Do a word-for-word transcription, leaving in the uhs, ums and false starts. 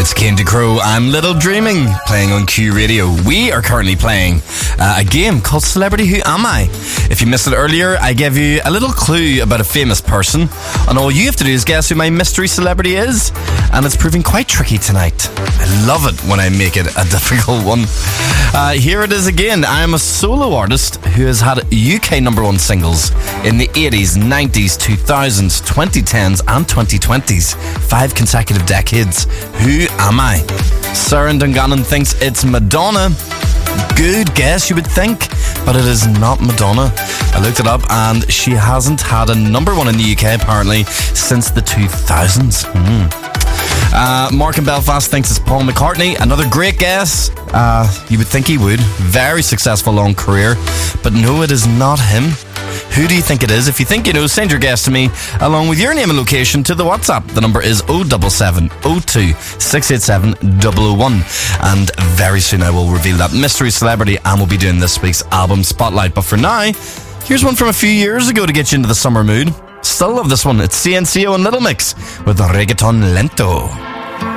It's Candy Crow. I'm Little Dreaming, playing on Q Radio. We are currently playing uh, a game called Celebrity Who Am I? If you missed it earlier, I gave you a little clue about a famous person, and all you have to do is guess who my mystery celebrity is, and it's proving quite tricky tonight. I love it when I make it a difficult one. Uh, here it is again. I am a solo artist who has had U K number one singles in the eighties, nineties, two thousands, twenty tens and twenty twenties. Five consecutive decades. Who am I? Sarah Dungannon thinks it's Madonna. Good guess, you would think, but it is not Madonna. I looked it up and she hasn't had a number one in the U K apparently since the two thousands. Mm. Uh, Mark in Belfast thinks it's Paul McCartney. Another great guess. Uh, you would think he would. Very successful long career, but no, it is not him. Who do you think it is? If you think you know, send your guess to me along with your name and location to the WhatsApp. The number is oh seven seven oh two six eight seven oh oh one. And very soon I will reveal that mystery celebrity and we'll be doing this week's album spotlight. But for now, here's one from a few years ago to get you into the summer mood. Still love this one. It's C N C O and Little Mix with Reggaeton Lento.